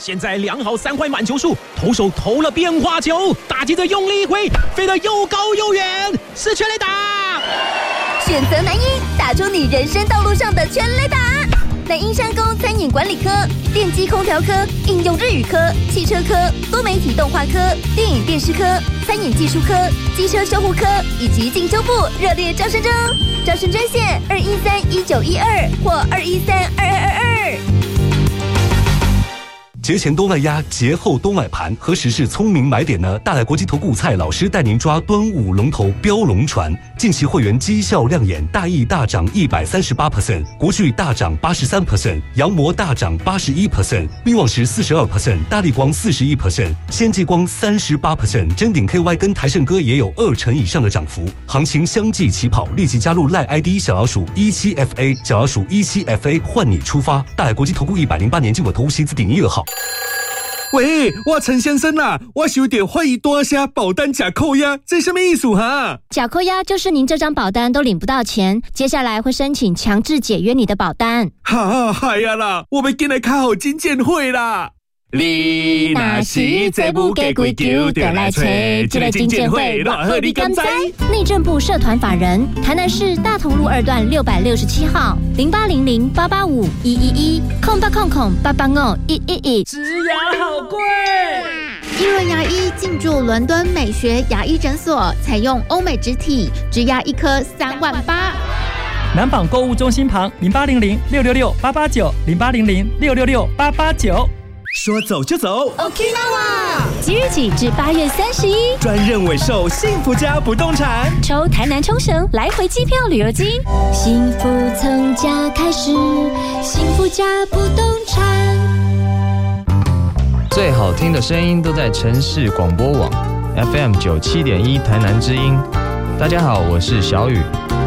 现在量好3块满球数，投手投了变化球，打击者用力一挥，飞得又高又远，是全垒打。 选择南一，打出你人生道路上的全垒打。南英商工餐饮管理科、电机空调科、应用日语科、汽车科、多媒体动画科、电影电视科、餐饮技术科、机车修护科以及进修部热烈招生中，招生专线213-1912或213-2222。 节前多卖压，节后多买盘，何时是聪明买点呢？大来国际投顾蔡老师带您抓端午龙头标龙船，近期会员绩效亮眼，大益大涨138%，国巨大涨83%，阳模大涨81%，力旺石42%，大立光41%，先进光38%，臻鼎 KY 跟台盛哥也有2成以上的涨幅，行情相继起跑，立即加入赖 ID 小老鼠17FA， 小老鼠17FA， 换你出发！大来国际投顾108年进口投顾新字第1号。 喂，我陈先生啦，我有点怀疑多些保单假扣押，这什么意思哈？ 假扣押就是您这张保单都领不到钱，接下来会申请强制解约你的保单。 哈，系啊啦，我们今日开好金监会啦。你若是这不给规矩，就来找这个金监会，若好你敢知？ 内政部社团法人，台南市大同路2段667号0800-885-111，0800-885-111。 植牙好贵。 益润牙医进驻伦敦美学牙医诊所，采用欧美植体，植牙一颗38000。 南港购物中心旁0800-666-889，0800-666-889。说走就走 Okinawa 即日起至8月31， 专任委售幸福家不动产， 抽台南冲绳来回机票旅游金，幸福从家开始，幸福家不动产。 最好听的声音都在城市广播网 FM 97.1台南之音。大家好，我是小雨。